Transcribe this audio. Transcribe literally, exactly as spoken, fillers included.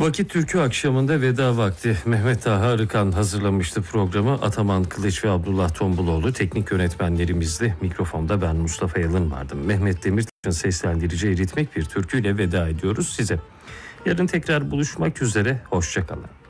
Vakit Türkü akşamında veda vakti. Mehmet Taha Arıkan hazırlamıştı programı. Ataman Kılıç ve Abdullah Tombuloğlu teknik yönetmenlerimizdi. Mikrofonda ben Mustafa Yalın vardım. Mehmet Demirtaş'ın seslendireceği ritmik bir türküyle veda ediyoruz size. Yarın tekrar buluşmak üzere. Hoşça kalın.